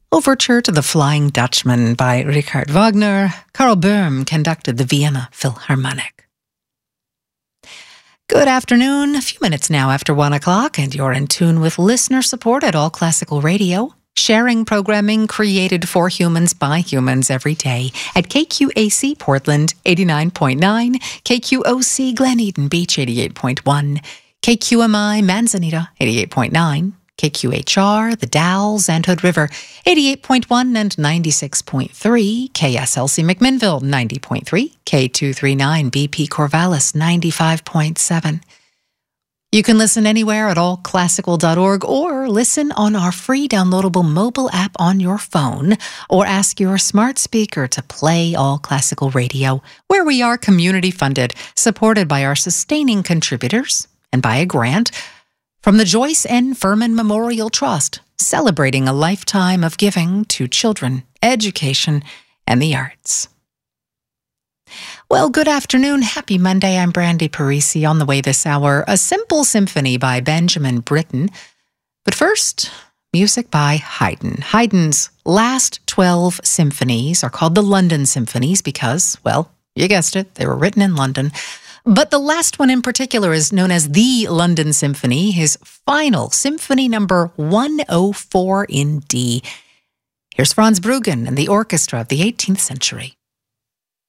Overture to the Flying Dutchman by Richard Wagner. Karl Böhm conducted the Vienna Philharmonic. Good afternoon, a few minutes now after 1 o'clock, and you're in tune with listener support at All Classical Radio, sharing programming created for humans by humans every day at KQAC Portland 89.9, KQOC Glen Eden Beach 88.1, KQMI Manzanita 88.9, KQHR, The Dalles, and Hood River, 88.1 and 96.3, KSLC McMinnville, 90.3, K239 BP Corvallis, 95.7. You can listen anywhere at allclassical.org or listen on our free downloadable mobile app on your phone, or ask your smart speaker to play All Classical Radio, where we are community funded, supported by our sustaining contributors and by a grant from the Joyce N. Furman Memorial Trust, celebrating a lifetime of giving to children, education, and the arts. Well, good afternoon. Happy Monday. I'm Brandy Parisi. On the way this hour, a simple symphony by Benjamin Britten. But first, music by Haydn. Haydn's last 12 symphonies are called the London Symphonies because, well, you guessed it, they were written in London. But the last one in particular is known as the London Symphony, his final Symphony number 104 in D. Here's Franz Bruggen and the orchestra of the 18th century.